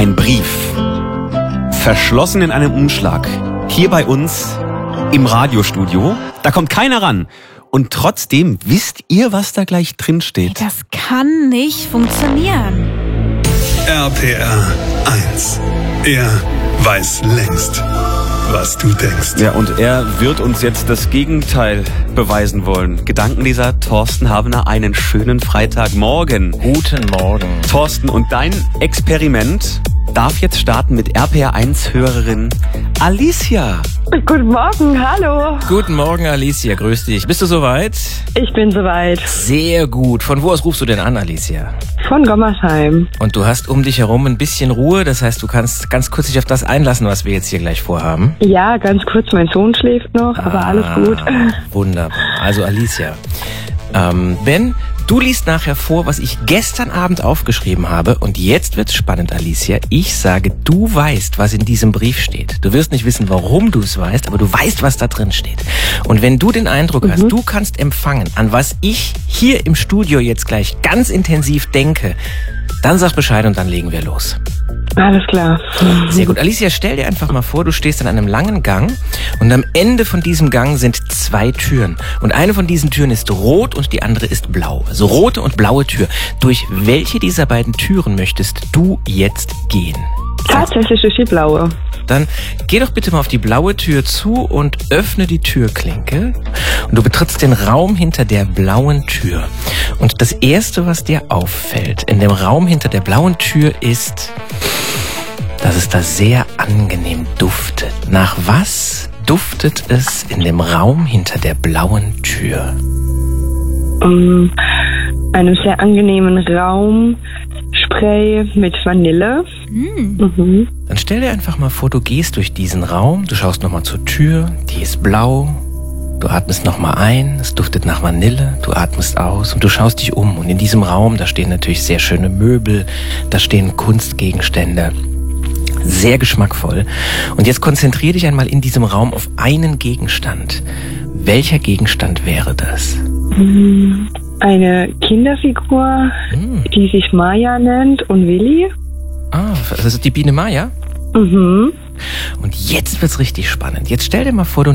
Ein Brief. Verschlossen in einem Umschlag. Hier bei uns im Radiostudio. Da kommt keiner ran. Und trotzdem wisst ihr, was da gleich drin steht. Das kann nicht funktionieren. RPR 1. Er weiß längst, was du denkst. Ja, und er wird uns jetzt das Gegenteil beweisen wollen. Gedankenleser Thorsten Habener, einen schönen Freitagmorgen. Guten Morgen. Thorsten, und dein Experiment darf jetzt starten mit RPR 1 Hörerin Alicia. Guten Morgen, hallo. Guten Morgen, Alicia, grüß dich. Bist du soweit? Ich bin soweit. Sehr gut. Von wo aus rufst du denn an, Alicia? Von Gommersheim. Und du hast um dich herum ein bisschen Ruhe, das heißt, du kannst ganz kurz dich auf das einlassen, was wir jetzt hier gleich vorhaben. Ja, ganz kurz, mein Sohn schläft noch, aber alles gut. Wunderbar. Also Alicia, du liest nachher vor, was ich gestern Abend aufgeschrieben habe. Und jetzt wird's spannend, Alicia. Ich sage, du weißt, was in diesem Brief steht. Du wirst nicht wissen, warum du es weißt, aber du weißt, was da drin steht. Und wenn du den Eindruck hast, du kannst empfangen, an was ich hier im Studio jetzt gleich ganz intensiv denke, dann sag Bescheid und dann legen wir los. Alles klar. Sehr gut. Alicia, stell dir einfach mal vor, du stehst an einem langen Gang und am Ende von diesem Gang sind 2 Türen. Und eine von diesen Türen ist rot und die andere ist blau. Also rote und blaue Tür. Durch welche dieser beiden Türen möchtest du jetzt gehen? Tatsächlich durch die blaue. Dann geh doch bitte mal auf die blaue Tür zu und öffne die Türklinke. Und du betrittst den Raum hinter der blauen Tür. Und das Erste, was dir auffällt in dem Raum hinter der blauen Tür ist, dass es da sehr angenehm duftet. Nach was duftet es in dem Raum hinter der blauen Tür? Einem sehr angenehmen Raumspray mit Vanille. Dann stell dir einfach mal vor, du gehst durch diesen Raum, du schaust nochmal zur Tür, die ist blau, du atmest nochmal ein, es duftet nach Vanille, du atmest aus und du schaust dich um. Und in diesem Raum, da stehen natürlich sehr schöne Möbel, da stehen Kunstgegenstände. Sehr geschmackvoll. Und jetzt konzentriere dich einmal in diesem Raum auf einen Gegenstand. Welcher Gegenstand wäre das? Eine Kinderfigur, die sich Maya nennt und Willi. Ah, das ist die Biene Maya? Mhm. Und jetzt wird's richtig spannend. Jetzt stell dir mal vor, du